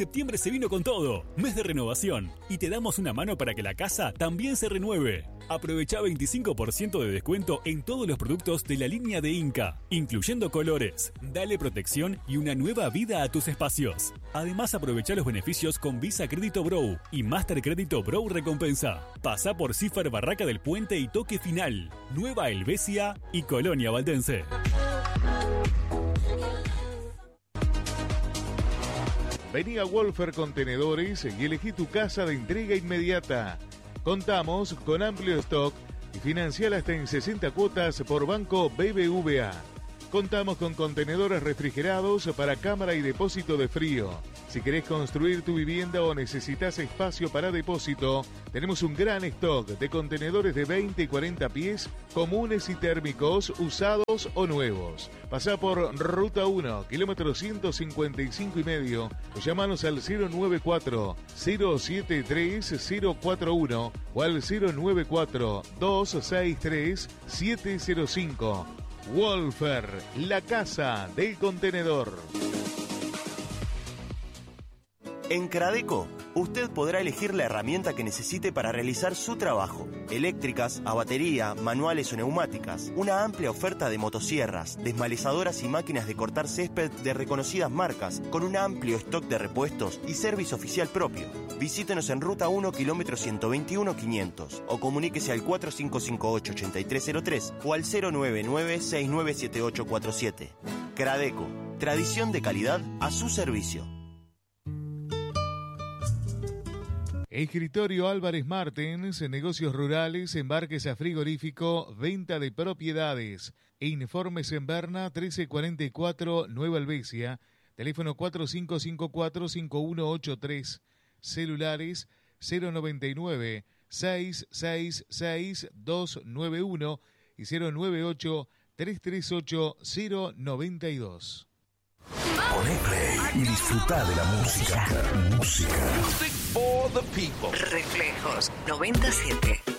Septiembre se vino con todo, mes de renovación, y te damos una mano para que la casa también se renueve. Aprovecha 25% de descuento en todos los productos de la línea de Inca, incluyendo colores. Dale protección y una nueva vida a tus espacios. Además, aprovecha los beneficios con Visa Crédito Bro y Master Crédito Bro Recompensa. Pasa por Cífer Barraca del Puente y Toque Final, Nueva Helvecia y Colonia Valdense. Vení a Wolfer Contenedores y elegí tu casa de entrega inmediata. Contamos con amplio stock y financiar hasta en 60 cuotas por Banco BBVA. Contamos con contenedores refrigerados para cámara y depósito de frío. Si querés construir tu vivienda o necesitas espacio para depósito, tenemos un gran stock de contenedores de 20 y 40 pies, comunes y térmicos, usados o nuevos. Pasá por Ruta 1, kilómetro 155,5, o llamanos al 094-073-041 o al 094-263-705. Wolfer, la casa del contenedor. En Cradeco, usted podrá elegir la herramienta que necesite para realizar su trabajo. Eléctricas, a batería, manuales o neumáticas. Una amplia oferta de motosierras, desmalezadoras y máquinas de cortar césped de reconocidas marcas, con un amplio stock de repuestos y servicio oficial propio. Visítenos en Ruta 1, kilómetro 121,500 o comuníquese al 4558-8303 o al 099-697847. Cradeco, tradición de calidad a su servicio. Escritorio Álvarez Martens, negocios rurales, embarques a frigorífico, venta de propiedades. Informes en Berna 1344 Nueva Helvecia, teléfono 4554-5183, celulares 099-666-291 y 098-338-092. Poné play y disfruta de la música. Music for the people. Reflejos 97.